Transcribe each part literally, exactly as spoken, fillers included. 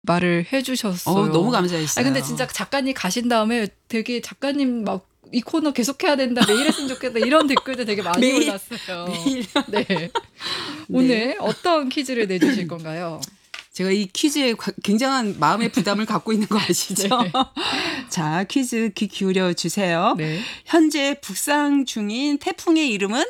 말을 해주셨어요. 어, 너무 감사했어요. 아 근데 진짜 작가님 가신 다음에 되게 작가님 막 이 코너 계속해야 된다. 매일 했으면 좋겠다. 이런 댓글도 되게 많이 매일, 올랐어요. 매일. 네. 네. 오늘 어떤 퀴즈를 내주실 건가요? 제가 이 퀴즈에 굉장한 마음의 부담을 갖고 있는 거 아시죠? 네. 자, 퀴즈 귀 기울여 주세요. 네. 현재 북상 중인 태풍의 이름은?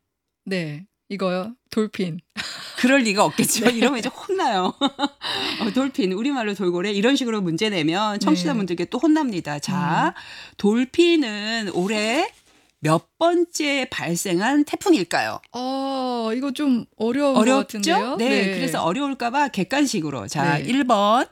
네. 이거요. 돌핀. 그럴 리가 없겠죠. 네. 이러면 이제 혼나요. 어, 돌핀, 우리말로 돌고래 이런 식으로 문제 내면 청취자분들께 또 혼납니다. 자, 음. 돌핀은 올해 몇 번째 발생한 태풍일까요? 어, 이거 좀 어려운 어렵죠? 것 같은데요. 네, 네. 그래서 어려울까 봐 객관식으로. 자, 네. 일 번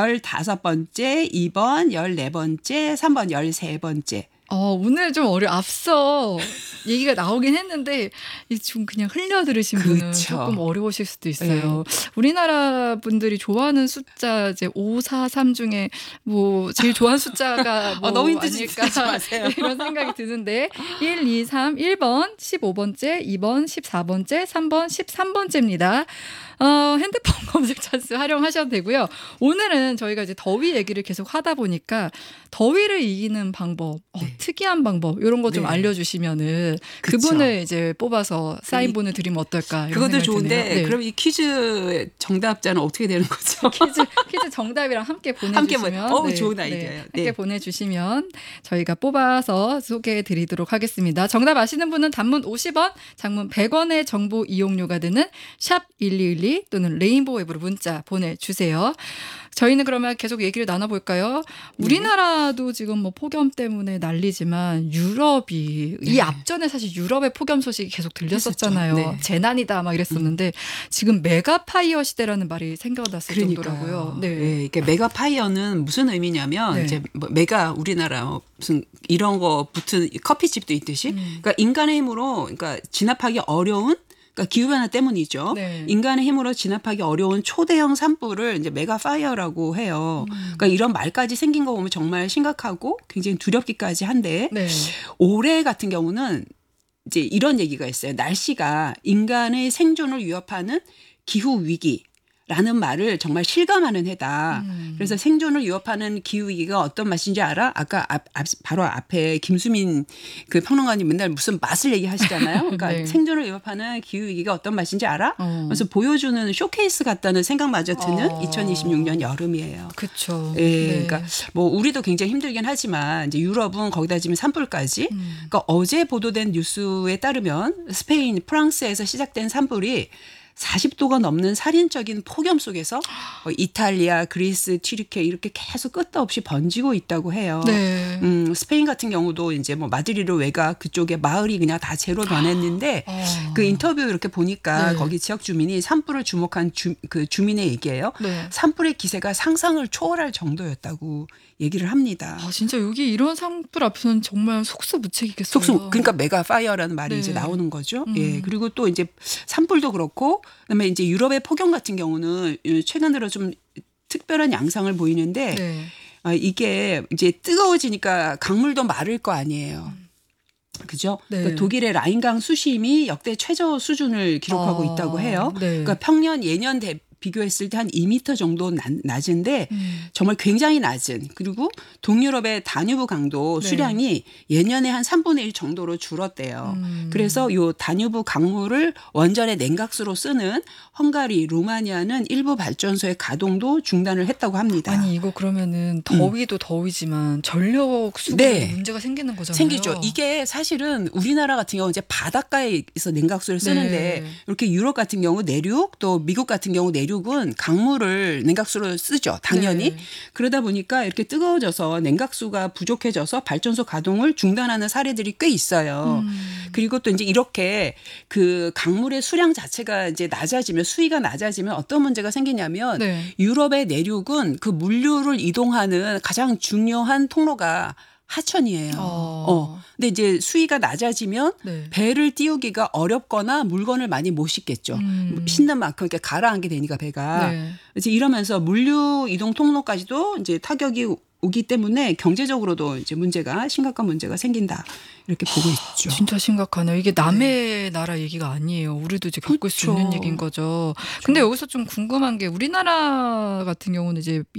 열다섯 번째, 이 번 열네 번째, 삼 번 열세 번째. 어, 오늘 좀 어려, 앞서 얘기가 나오긴 했는데, 이 좀 그냥 흘려 들으신 분은 그쵸. 조금 어려우실 수도 있어요. 네. 우리나라 분들이 좋아하는 숫자, 이제 오, 사, 삼 중에 뭐, 제일 좋아하는 숫자가 뭐 어, 너무 힘들지 아닐까. 마세요. 이런 생각이 드는데, 일, 이, 삼, 일 번, 십오 번째, 이 번, 십사 번째, 삼 번, 십삼 번째입니다. 어, 핸드폰 검색 찬스 활용하셔도 되고요. 오늘은 저희가 이제 더위 얘기를 계속 하다 보니까 더위를 이기는 방법, 어, 네. 특이한 방법 이런 거 좀 네. 알려주시면은 그쵸. 그분을 이제 뽑아서 사인 본을 드리면 어떨까 이런 그것도 생각이 좋은데 드네요. 네. 그럼 이 퀴즈 정답자는 어떻게 되는 거죠? 퀴즈 퀴즈 정답이랑 함께 보내주시면 함께 보- 어우, 네, 좋은 네, 아이디어예요. 함께 네. 보내주시면 저희가 뽑아서 소개해드리도록 하겠습니다. 정답 아시는 분은 단문 오십 원, 장문 백 원의 정보 이용료가 드는 샵 일이일이 또는 레인보우 앱으로 문자 보내주세요. 저희는 그러면 계속 얘기를 나눠볼까요? 우리나라도 지금 뭐 폭염 때문에 난리지만 유럽이 네. 이 앞전에 사실 유럽의 폭염 소식이 계속 들렸었잖아요. 네. 재난이다 막 이랬었는데 음. 지금 메가파이어 시대라는 말이 생겨났을 그러니까요. 정도라고요. 네. 네, 이게 메가파이어는 무슨 의미냐면 네. 이제 뭐 메가 우리나라 무슨 이런 거 붙은 커피집도 있듯이, 음. 그러니까 인간의 힘으로 그러니까 진압하기 어려운. 그러니까 기후변화 때문이죠. 네. 인간의 힘으로 진압하기 어려운 초대형 산불을 이제 메가파이어라고 해요. 음. 그러니까 이런 말까지 생긴 거 보면 정말 심각하고 굉장히 두렵기까지 한데 네. 올해 같은 경우는 이제 이런 얘기가 있어요. 날씨가 인간의 생존을 위협하는 기후 위기. 라는 말을 정말 실감하는 해다. 음. 그래서 생존을 위협하는 기후위기가 어떤 맛인지 알아? 아까 앞, 앞, 바로 앞에 김수민 그 평론가님 맨날 무슨 맛을 얘기하시잖아요. 그러니까 네. 생존을 위협하는 기후위기가 어떤 맛인지 알아? 어. 그래서 보여주는 쇼케이스 같다는 생각마저 드는 어. 이천이십육 년 여름이에요. 그렇죠. 예, 네. 그러니까 뭐 우리도 굉장히 힘들긴 하지만 이제 유럽은 거기다 지금 산불까지. 음. 그러니까 어제 보도된 뉴스에 따르면 스페인, 프랑스에서 시작된 산불이 사십 도가 넘는 살인적인 폭염 속에서 이탈리아, 그리스, 튀르키예 이렇게 계속 끝도 없이 번지고 있다고 해요. 네. 음, 스페인 같은 경우도 이제 뭐 마드리드 외곽 그쪽에 마을이 그냥 다 재로 변했는데 어. 그 인터뷰 이렇게 보니까 네. 거기 지역 주민이 산불을 주목한 주, 그 주민의 얘기예요. 네. 산불의 기세가 상상을 초월할 정도였다고 얘기를 합니다. 아, 진짜 여기 이런 산불 앞에서는 정말 속수무책이겠어요. 속수 그러니까 메가파이어라는 말이 네. 이제 나오는 거죠. 음. 예. 그리고 또 이제 산불도 그렇고 그다음에 이제 유럽의 폭염 같은 경우는 최근 들어 좀 특별한 양상을 보이는데 네. 아, 이게 이제 뜨거워지니까 강물도 마를 거 아니에요. 그죠? 네. 그러니까 독일의 라인강 수심이 역대 최저 수준을 기록하고 아, 있다고 해요. 네. 그러니까 평년 예년 대 비교했을 때 한 이 미터 정도 낮, 낮은데 음. 정말 굉장히 낮은 그리고 동유럽의 다뉴브 강도 네. 수량이 예년에 한 삼분의 일 정도로 줄었대요. 음. 그래서 요 다뉴브 강물을 원전의 냉각수로 쓰는 헝가리, 루마니아는 일부 발전소의 가동도 중단을 했다고 합니다. 아니 이거 그러면은 더위도 음. 더위지만 전력 수급에 네. 문제가 생기는 거잖아요. 생기죠. 이게 사실은 우리나라 같은 경우 이제 바닷가에서 냉각수를 쓰는데 네. 이렇게 유럽 같은 경우 내륙 또 미국 같은 경우 내륙 은 강물을 냉각수로 쓰죠. 당연히. 네. 그러다 보니까 이렇게 뜨거워져서 냉각수가 부족해져서 발전소 가동을 중단하는 사례들이 꽤 있어요. 음. 그리고 또 이제 이렇게 그 강물의 수량 자체가 이제 낮아지면 수위가 낮아지면 어떤 문제가 생기냐면 네. 유럽의 내륙은 그 물류를 이동하는 가장 중요한 통로가 하천이에요. 어. 어. 근데 이제 수위가 낮아지면 네. 배를 띄우기가 어렵거나 물건을 많이 못 싣겠죠. 음. 싣는 만큼 이렇게 가라앉게 되니까 배가. 네. 이제 이러면서 물류 이동 통로까지도 이제 타격이 오기 때문에 경제적으로도 이제 문제가 심각한 문제가 생긴다 이렇게 보고 있죠. 진짜 심각하네요. 이게 남의 나라 얘기가 아니에요. 우리도 이제 겪을 수 그렇죠. 있는 얘기인 거죠. 근데 여기서 좀 궁금한 게 우리나라 같은 경우는 이제